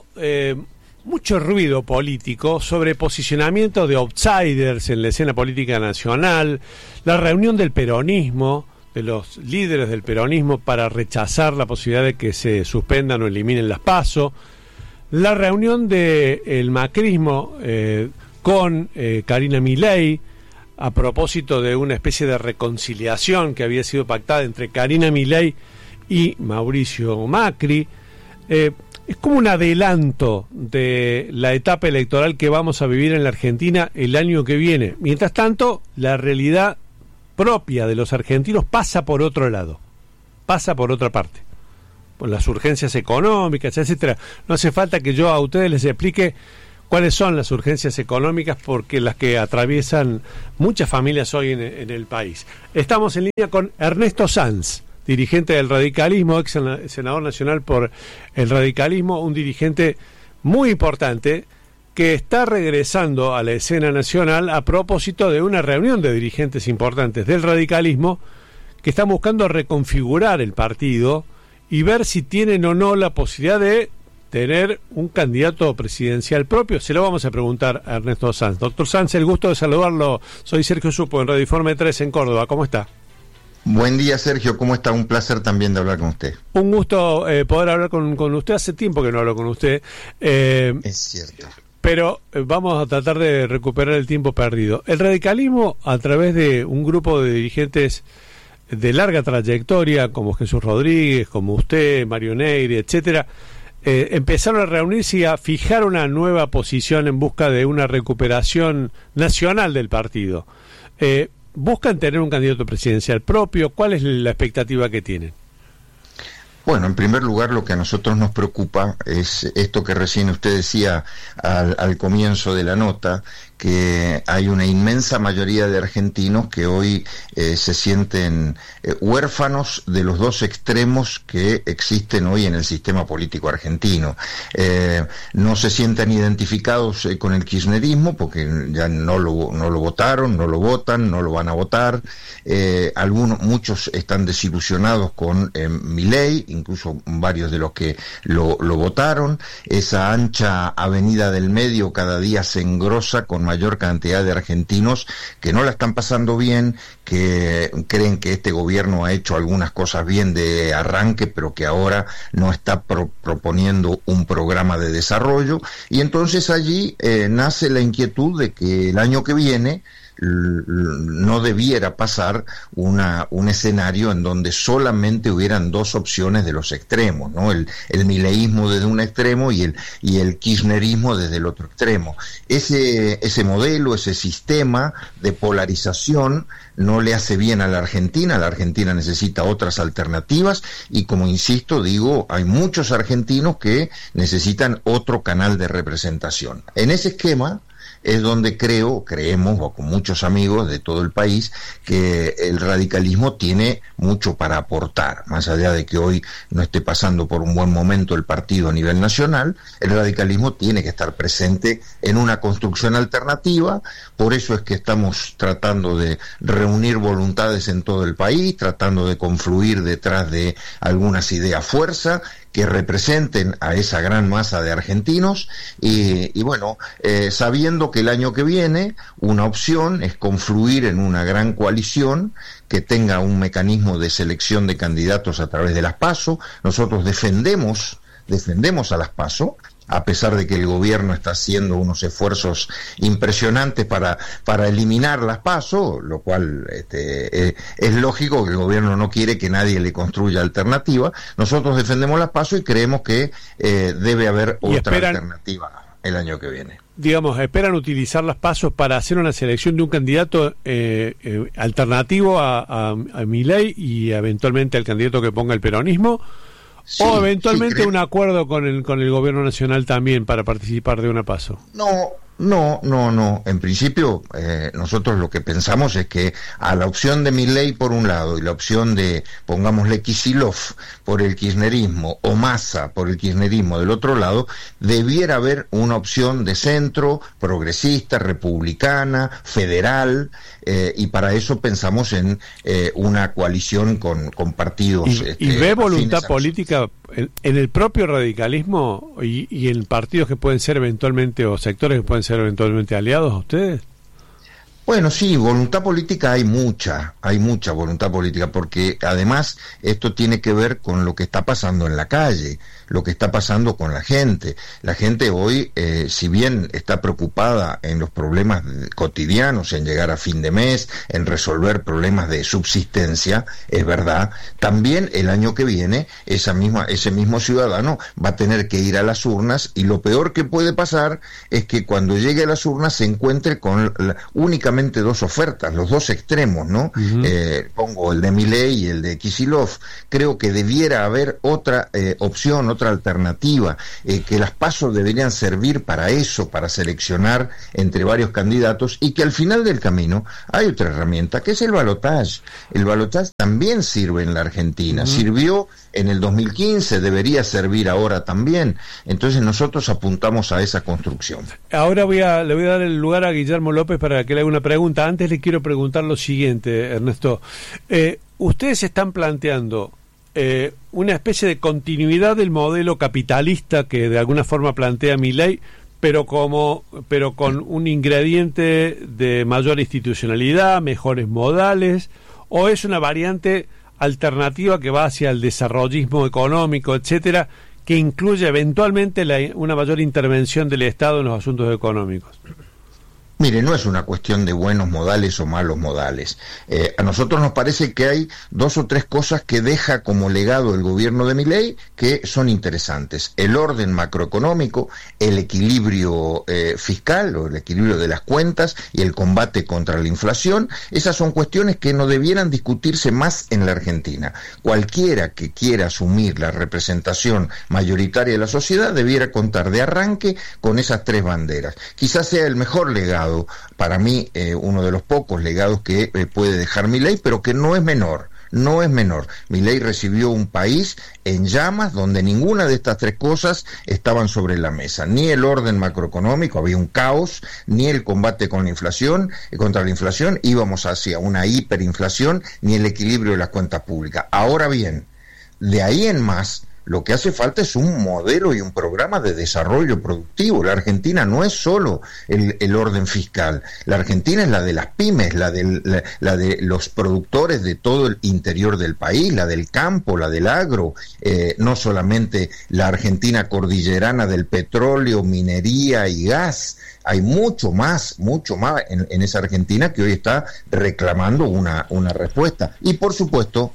mucho ruido político sobre posicionamiento de outsiders en la escena política nacional, la reunión del peronismo, de los líderes del peronismo para rechazar la posibilidad de que se suspendan o eliminen las PASO, la reunión del macrismo con Karina Milei a propósito de una especie de reconciliación que había sido pactada entre Karina Milei y Mauricio Macri. Es como un adelanto de la etapa electoral que vamos a vivir en la Argentina el año que viene. Mientras tanto, la realidad propia de los argentinos pasa por otro lado, pasa por otra parte, por las urgencias económicas, etcétera. No hace falta que yo a ustedes les explique cuáles son las urgencias económicas, porque las que atraviesan muchas familias hoy en el país. Estamos en línea con Ernesto Sanz, dirigente del radicalismo, ex senador nacional por el radicalismo, un dirigente muy importante que está regresando a la escena nacional a propósito de una reunión de dirigentes importantes del radicalismo que están buscando reconfigurar el partido y ver si tienen o no la posibilidad de tener un candidato presidencial propio. Se lo vamos a preguntar a Ernesto Sanz. Doctor Sanz, el gusto de saludarlo. Soy Sergio Supo en Radio Informe 3 en Córdoba. ¿Cómo está? Buen día, Sergio, ¿cómo está? Un placer también de hablar con usted. Un gusto poder hablar con usted. Hace tiempo que no hablo con usted. Es cierto. Pero vamos a tratar de recuperar el tiempo perdido. El radicalismo, a través de un grupo de dirigentes de larga trayectoria, como Jesús Rodríguez, como usted, Mario Negri, etcétera, empezaron a reunirse y a fijar una nueva posición en busca de una recuperación nacional del partido. ¿Buscan tener un candidato presidencial propio? ¿Cuál es la expectativa que tienen? Bueno, en primer lugar, lo que a nosotros nos preocupa es esto que recién usted decía al comienzo de la nota, que hay una inmensa mayoría de argentinos que hoy se sienten huérfanos de los dos extremos que existen hoy en el sistema político argentino. No se sienten identificados con el kirchnerismo porque ya no lo votaron, no lo votan, no lo van a votar. Muchos están desilusionados con Milei, incluso varios de los que lo votaron. Esa ancha avenida del medio cada día se engrosa con mayor cantidad de argentinos que no la están pasando bien, que creen que este gobierno ha hecho algunas cosas bien de arranque, pero que ahora no está proponiendo un programa de desarrollo, y entonces allí nace la inquietud de que el año que viene no debiera pasar un escenario en donde solamente hubieran dos opciones de los extremos, ¿no? El mileísmo desde un extremo y el kirchnerismo desde el otro extremo. Ese modelo, ese sistema de polarización no le hace bien a la Argentina necesita otras alternativas, y como insisto, hay muchos argentinos que necesitan otro canal de representación. En ese esquema es donde creemos, o con muchos amigos de todo el país, que el radicalismo tiene mucho para aportar. Más allá de que hoy no esté pasando por un buen momento el partido a nivel nacional, el radicalismo tiene que estar presente en una construcción alternativa. Por eso es que estamos tratando de reunir voluntades en todo el país, tratando de confluir detrás de algunas ideas fuerza que representen a esa gran masa de argentinos, y sabiendo que el año que viene una opción es confluir en una gran coalición que tenga un mecanismo de selección de candidatos a través de las PASO. Nosotros defendemos a las PASO, a pesar de que el gobierno está haciendo unos esfuerzos impresionantes para eliminar las PASO, lo cual es lógico que el gobierno no quiere que nadie le construya alternativa. Nosotros defendemos las PASO y creemos que debe haber otra alternativa el año que viene. Digamos, esperan utilizar las PASO para hacer una selección de un candidato alternativo a Milei y eventualmente al candidato que ponga el peronismo, sí, o eventualmente un acuerdo con el gobierno nacional también para participar de una PASO. No. En principio, nosotros lo que pensamos es que a la opción de Milei por un lado y la opción de, pongámosle, Kicillof por el kirchnerismo o Massa por el kirchnerismo del otro lado, debiera haber una opción de centro, progresista, republicana, federal, y para eso pensamos en una coalición con partidos. ¿Y ve voluntad política en el propio radicalismo y en partidos que pueden ser eventualmente, o sectores que pueden ser eventualmente aliados a ustedes? Bueno, sí, voluntad política hay mucha voluntad política, porque además esto tiene que ver con lo que está pasando en la calle, lo que está pasando con la gente. La gente hoy, si bien está preocupada en los problemas cotidianos, en llegar a fin de mes, en resolver problemas de subsistencia, es verdad, también el año que viene ese mismo ciudadano va a tener que ir a las urnas, y lo peor que puede pasar es que cuando llegue a las urnas se encuentre con únicamente dos ofertas, los dos extremos, ¿no? Pongo el de Milei y el de Kicillof. Creo que debiera haber otra opción, otra alternativa, que las PASO deberían servir para eso, para seleccionar entre varios candidatos, y que al final del camino hay otra herramienta, que es el balotaje. El balotaje también sirve en la Argentina, sirvió en el 2015, debería servir ahora también. Entonces nosotros apuntamos a esa construcción. Ahora le voy a dar el lugar a Guillermo López para que le haga una pregunta. Antes le quiero preguntar lo siguiente, Ernesto. Ustedes están planteando una especie de continuidad del modelo capitalista que de alguna forma plantea Milei, pero con un ingrediente de mayor institucionalidad, mejores modales, o es una variante alternativa que va hacia el desarrollismo económico, etcétera, que incluye eventualmente una mayor intervención del Estado en los asuntos económicos? Mire, no es una cuestión de buenos modales o malos modales. A nosotros nos parece que hay 2 o 3 cosas que deja como legado el gobierno de Milei que son interesantes. El orden macroeconómico, el equilibrio fiscal o el equilibrio de las cuentas y el combate contra la inflación. Esas son cuestiones que no debieran discutirse más en la Argentina. Cualquiera que quiera asumir la representación mayoritaria de la sociedad debiera contar de arranque con esas 3 banderas. Quizás sea el mejor legado, para mí, uno de los pocos legados que puede dejar Milei, pero que no es menor. Milei recibió un país en llamas donde ninguna de estas 3 cosas estaban sobre la mesa. Ni el orden macroeconómico, había un caos, ni el combate con la inflación, contra la inflación, íbamos hacia una hiperinflación, ni el equilibrio de las cuentas públicas. Ahora bien, de ahí en más, lo que hace falta es un modelo y un programa de desarrollo productivo. La Argentina no es solo el orden fiscal. La Argentina es la de las pymes, la de los productores de todo el interior del país, la del campo, la del agro. No solamente la Argentina cordillerana del petróleo, minería y gas. Hay mucho más en esa Argentina que hoy está reclamando una respuesta. Y por supuesto,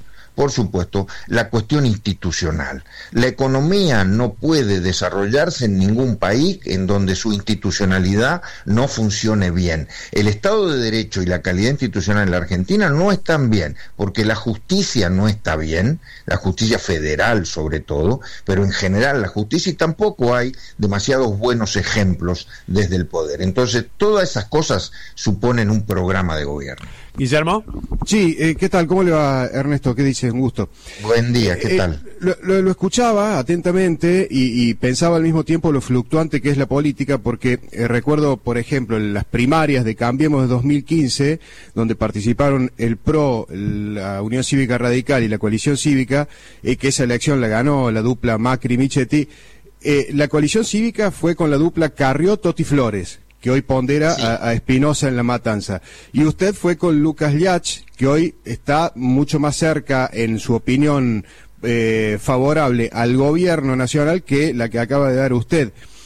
la cuestión institucional. La economía no puede desarrollarse en ningún país en donde su institucionalidad no funcione bien. El Estado de Derecho y la calidad institucional en la Argentina no están bien, porque la justicia no está bien, la justicia federal sobre todo, pero en general la justicia, y tampoco hay demasiados buenos ejemplos desde el poder. Entonces, todas esas cosas suponen un programa de gobierno. Guillermo. Sí, ¿qué tal? ¿Cómo le va, Ernesto? ¿Qué dice? Un gusto. Buen día, ¿qué tal? Lo escuchaba atentamente y pensaba al mismo tiempo lo fluctuante que es la política, porque recuerdo, por ejemplo, en las primarias de Cambiemos de 2015, donde participaron el PRO, la Unión Cívica Radical y la Coalición Cívica, que esa elección la ganó la dupla Macri-Michetti. La Coalición Cívica fue con la dupla Carrió-Totti Flores, que hoy pondera a Espinosa en La Matanza. Y usted fue con Lucas Llach, que hoy está mucho más cerca, en su opinión favorable al gobierno nacional, que la que acaba de dar usted.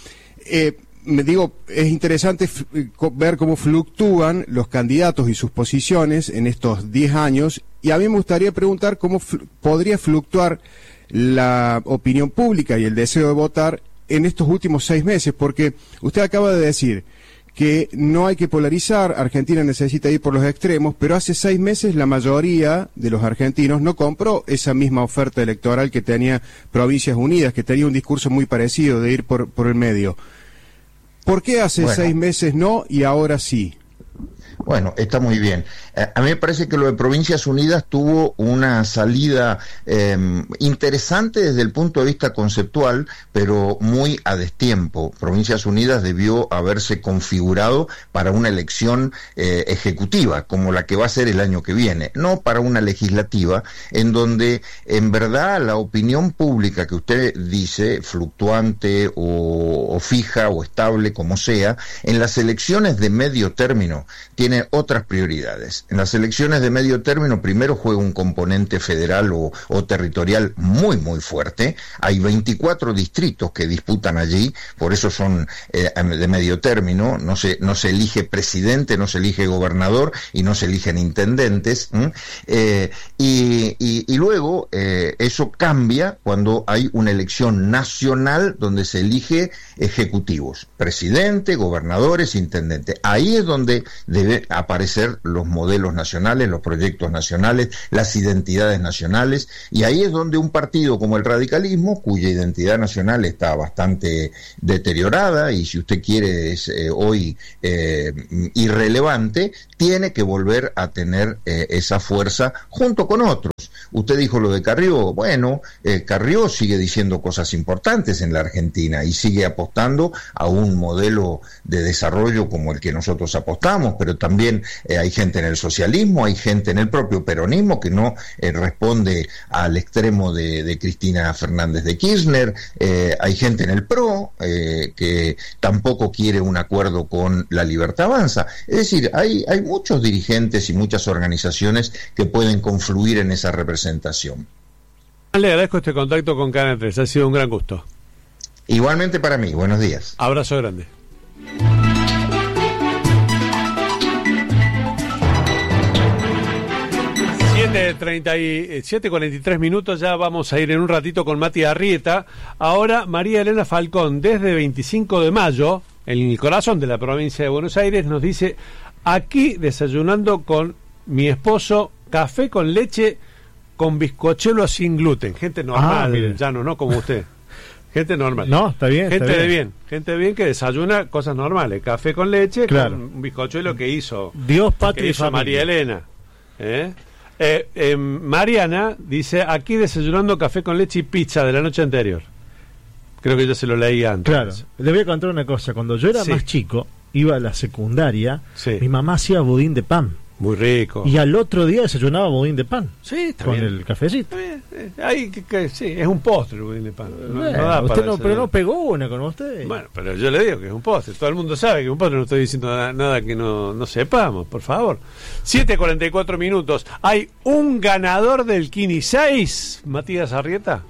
es interesante ver cómo fluctúan los candidatos y sus posiciones en estos 10 años, y a mí me gustaría preguntar cómo podría fluctuar la opinión pública y el deseo de votar en estos últimos 6 meses, porque usted acaba de decir que no hay que polarizar, Argentina necesita ir por los extremos, pero hace 6 meses la mayoría de los argentinos no compró esa misma oferta electoral que tenía Provincias Unidas, que tenía un discurso muy parecido de ir por el medio. ¿Por qué hace 6 meses no y ahora sí? Bueno, está muy bien. A mí me parece que lo de Provincias Unidas tuvo una salida interesante desde el punto de vista conceptual, pero muy a destiempo. Provincias Unidas debió haberse configurado para una elección ejecutiva, como la que va a ser el año que viene, no para una legislativa, en donde en verdad la opinión pública que usted dice, fluctuante o fija o estable, como sea, en las elecciones de medio término tiene otras prioridades. En las elecciones de medio término primero juega un componente federal o territorial muy muy fuerte. Hay 24 distritos que disputan allí, por eso son de medio término. No se elige presidente, no se elige gobernador y no se eligen intendentes. Y luego eso cambia cuando hay una elección nacional donde se elige ejecutivos, presidente, gobernadores, intendentes. Ahí es donde debe aparecer los modelos nacionales, los proyectos nacionales, las identidades nacionales, y ahí es donde un partido como el radicalismo, cuya identidad nacional está bastante deteriorada y si usted quiere es hoy irrelevante, tiene que volver a tener esa fuerza junto con otros. Usted dijo lo de Carrió. Bueno, Carrió sigue diciendo cosas importantes en la Argentina y sigue apostando a un modelo de desarrollo como el que nosotros apostamos, pero también hay gente en el socialismo, hay gente en el propio peronismo que no responde al extremo de Cristina Fernández de Kirchner, hay gente en el PRO que tampoco quiere un acuerdo con La Libertad Avanza. Es decir, hay muchos dirigentes y muchas organizaciones que pueden confluir en esa representación. Le agradezco este contacto con Canal 3, ha sido un gran gusto. Igualmente para mí, buenos días. Abrazo grande. 7:43 minutos, ya vamos a ir en un ratito con Mati Arrieta. Ahora María Elena Falcón, desde 25 de mayo, en el corazón de la provincia de Buenos Aires, nos dice: aquí desayunando con mi esposo, café con leche con bizcochuelo sin gluten. Gente normal, ya no como usted. Gente normal. No, está bien. Gente de bien. Gente de bien que desayuna cosas normales. Café con leche, claro, con un bizcochuelo que hizo Dios, patria y familia. María Elena. Mariana dice: aquí desayunando café con leche y pizza de la noche anterior. Creo que yo se lo leí antes. Claro, le voy a contar una cosa. Cuando yo era más chico, iba a la secundaria, mi mamá hacía budín de pan. Muy rico. Y al otro día desayunaba budín de pan. Sí, está con bien. El cafecito. Sí, es un postre el budín de pan. No da usted pero no pegó una con usted. Bueno, pero yo le digo que es un postre. Todo el mundo sabe que es un postre. No estoy diciendo nada que no sepamos, por favor. 7:44 minutos. Hay un ganador del Kini 6, Matías Arrieta.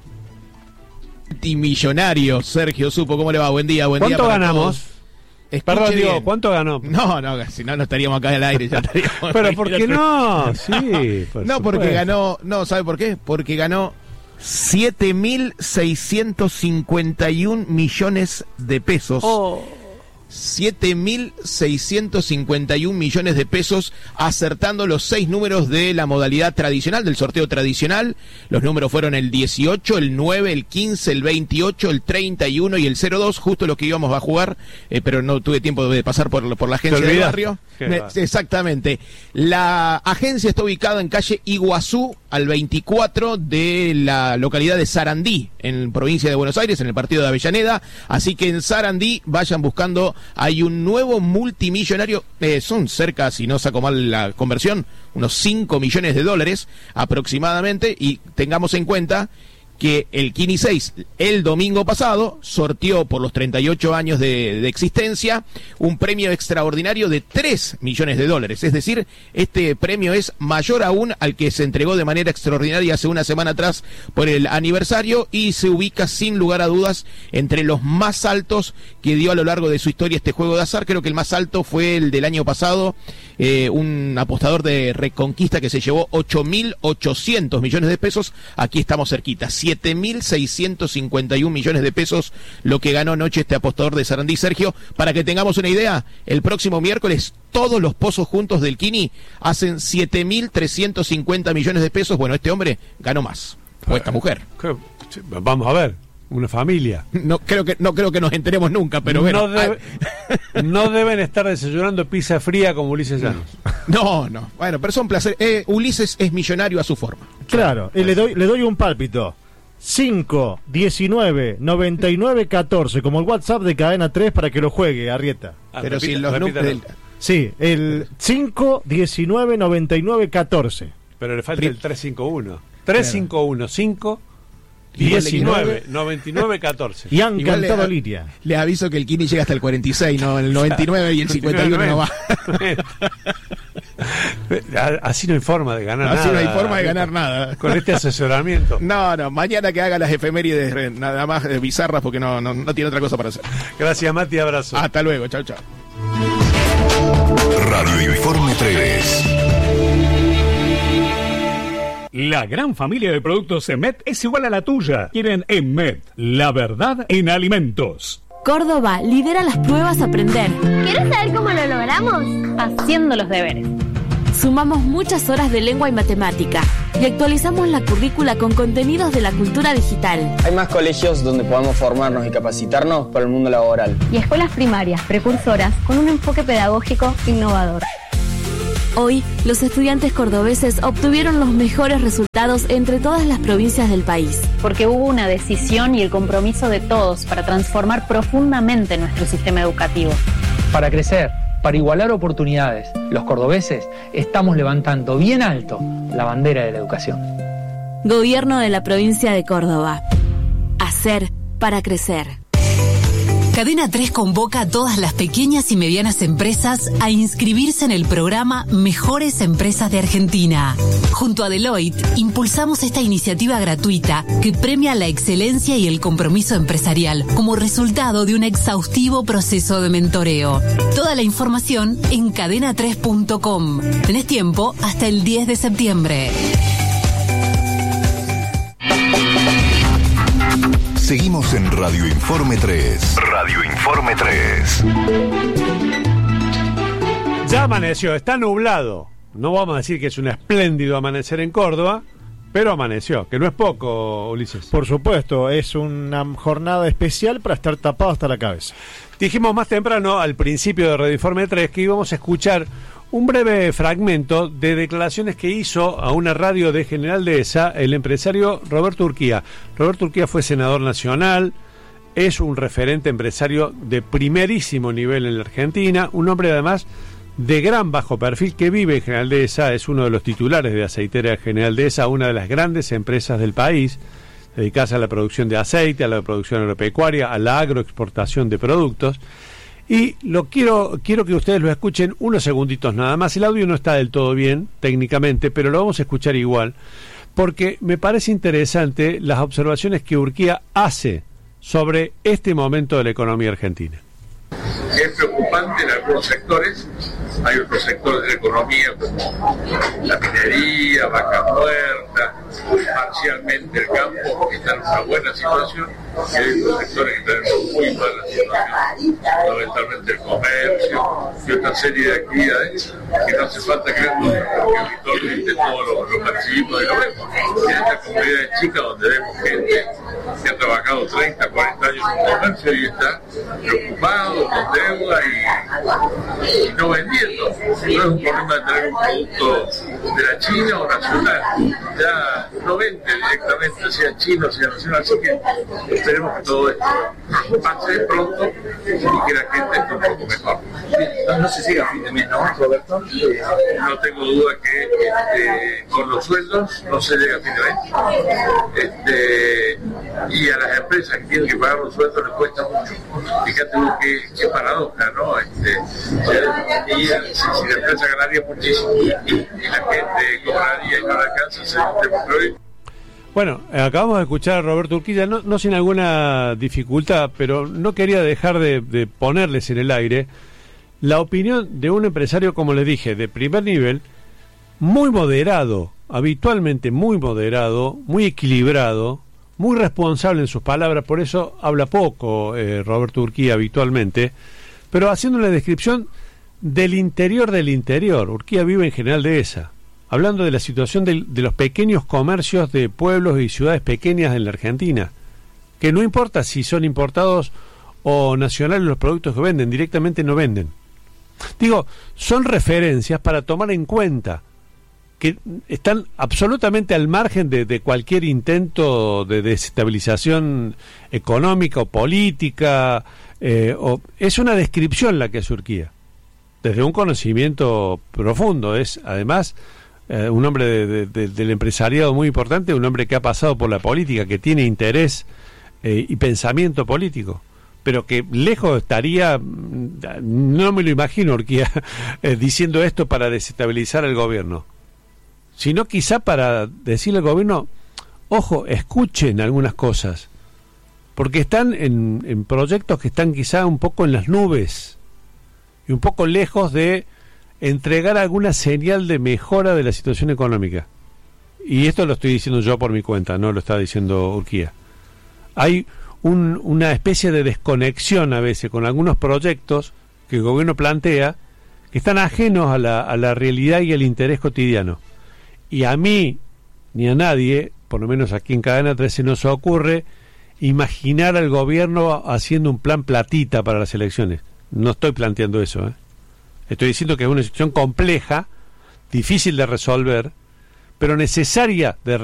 Millonario, Sergio Supo, ¿cómo le va? Buen día, buen día. ¿Cuánto ganamos? Perdón, digo, ¿cuánto ganó? No, si no estaríamos acá al aire, ya estaríamos. Pero ¿por qué no? Sí, no, porque ganó, ¿sabe por qué? Porque ganó 7.651 millones de pesos. 7.651 millones de pesos, acertando los 6 números de la modalidad tradicional, del sorteo tradicional. Los números fueron el 18, el 9, el 15, el 28, el 31 y el 02, justo lo que íbamos a jugar, pero no tuve tiempo de pasar por la agencia del barrio. Exactamente. La agencia está ubicada en calle Iguazú, al 24 de la localidad de Sarandí, en provincia de Buenos Aires, en el partido de Avellaneda. Así que en Sarandí vayan buscando. Hay un nuevo multimillonario, son cerca, si no saco mal la conversión, unos $5 millones aproximadamente, y tengamos en cuenta que el Kini 6 el domingo pasado sorteó por los 38 años de existencia un premio extraordinario de $3 millones. Es decir, este premio es mayor aún al que se entregó de manera extraordinaria hace una semana atrás por el aniversario y se ubica sin lugar a dudas entre los más altos que dio a lo largo de su historia este juego de azar. Creo que el más alto fue el del año pasado, un apostador de Reconquista que se llevó 8.800 millones de pesos. Aquí estamos cerquita, 7.651 millones de pesos lo que ganó anoche este apostador de Sarandí. Sergio, para que tengamos una idea, el próximo miércoles todos los pozos juntos del Kini hacen 7.350 millones de pesos. Bueno, este hombre ganó más, o esta mujer. Vamos a ver, una familia. No creo que nos enteremos nunca, pero bueno. No deben estar desayunando pizza fría como Ulises Llanos. No. Bueno, pero son placer. Ulises es millonario a su forma. Claro, y le doy un pálpito. 5, 19, 99, 14, como el WhatsApp de Cadena 3 para que lo juegue, Arrieta. Pero si los números... Sí, el 5, 19, 99, 14. Pero le falta el 351. 351, 5, 19, 99, 14. Y han cantado Liria. Le aviso que el Kini llega hasta el 46, no el 99 y el 51 no va. Así no hay forma de ganar nada. Así no hay forma de ganar nada. Con este asesoramiento. No, mañana que haga las efemérides nada más bizarras porque no tiene otra cosa para hacer. Gracias, Mati, abrazo. Hasta luego, chau. Radio Informe 3. La gran familia de productos EMET es igual a la tuya. Quieren EMET, la verdad en alimentos. Córdoba lidera las pruebas Aprender. ¿Quieres saber cómo lo logramos? Haciendo los deberes. Sumamos muchas horas de lengua y matemática y actualizamos la currícula con contenidos de la cultura digital. Hay más colegios donde podamos formarnos y capacitarnos para el mundo laboral. Y escuelas primarias, precursoras, con un enfoque pedagógico innovador. Hoy, los estudiantes cordobeses obtuvieron los mejores resultados entre todas las provincias del país. Porque hubo una decisión y el compromiso de todos para transformar profundamente nuestro sistema educativo. Para crecer, para igualar oportunidades, los cordobeses estamos levantando bien alto la bandera de la educación. Gobierno de la provincia de Córdoba. Hacer para crecer. Cadena 3 convoca a todas las pequeñas y medianas empresas a inscribirse en el programa Mejores Empresas de Argentina. Junto a Deloitte, impulsamos esta iniciativa gratuita que premia la excelencia y el compromiso empresarial como resultado de un exhaustivo proceso de mentoreo. Toda la información en cadena3.com. Tenés tiempo hasta el 10 de septiembre. Seguimos en Radio Informe 3. Radio Informe 3. Ya amaneció, está nublado. No vamos a decir que es un espléndido amanecer en Córdoba, pero amaneció, que no es poco, Ulises. Por supuesto, es una jornada especial para estar tapado hasta la cabeza. Dijimos más temprano, al principio de Radio Informe 3, que íbamos a escuchar un breve fragmento de declaraciones que hizo a una radio de General Dehesa el empresario Roberto Urquía. Roberto Urquía fue senador nacional, es un referente empresario de primerísimo nivel en la Argentina, un hombre además de gran bajo perfil que vive en General Dehesa, es uno de los titulares de Aceitera General Dehesa, una de las grandes empresas del país, dedicadas a la producción de aceite, a la producción agropecuaria, a la agroexportación de productos. Y quiero que ustedes lo escuchen unos segunditos nada más. El audio no está del todo bien técnicamente, pero lo vamos a escuchar igual, porque me parece interesante las observaciones que Urquía hace sobre este momento de la economía argentina. Es preocupante en algunos sectores, hay otros sectores de la economía como la minería, Vaca Muerta, parcialmente el campo, que está en una buena situación, y hay otros sectores que están en muy mala situación, fundamentalmente el comercio y otra serie de actividades que no hace falta creer porque habitualmente todos lo percibimos y lo vemos. En estas comunidades chicas donde vemos gente que ha trabajado 30, 40 años en el comercio y está preocupado, con deuda y no vendiendo. No es un problema de tener un producto de la China o nacional, ya no vende directamente, sea chino, sea nacional, así que esperemos que todo esto pase pronto y que la gente esté un poco mejor. No se llega a fin de mes, ¿no, Roberto? No tengo duda que con los sueldos no se llega a fin de mes. Y a las empresas que tienen que pagar los sueldos les cuesta mucho. Fíjate vos qué paradoja, ¿no? Si la empresa ganaría muchísimo y la gente cobraría y no la alcanza, se hoy. Bueno, acabamos de escuchar a Roberto Urquiza, no sin alguna dificultad, pero no quería dejar de ponerles en el aire la opinión de un empresario, como les dije, de primer nivel, muy moderado, habitualmente muy moderado, muy equilibrado, muy responsable en sus palabras, por eso habla poco Roberto Urquía habitualmente, pero haciendo una descripción del interior del interior. Urquía vive en General Dehesa, hablando de la situación de los pequeños comercios de pueblos y ciudades pequeñas en la Argentina, que no importa si son importados o nacionales los productos que venden, directamente no venden. Digo, son referencias para tomar en cuenta, que están absolutamente al margen de cualquier intento de desestabilización económica o política, es una descripción la que es Urquía, desde un conocimiento profundo. Es además un hombre del empresariado muy importante, un hombre que ha pasado por la política, que tiene interés y pensamiento político, pero que lejos estaría, no me lo imagino Urquía diciendo esto para desestabilizar el gobierno, sino quizá para decirle al gobierno, ojo, escuchen algunas cosas, porque están en proyectos que están quizá un poco en las nubes y un poco lejos de entregar alguna señal de mejora de la situación económica. Y esto lo estoy diciendo yo por mi cuenta, no lo está diciendo Urquía. Hay una especie de desconexión a veces con algunos proyectos que el gobierno plantea, que están ajenos a la realidad y al interés cotidiano. Y a mí, ni a nadie, por lo menos aquí en Cadena 13, no se ocurre imaginar al gobierno haciendo un plan platita para las elecciones. No estoy planteando eso, Estoy diciendo que es una situación compleja, difícil de resolver, pero necesaria de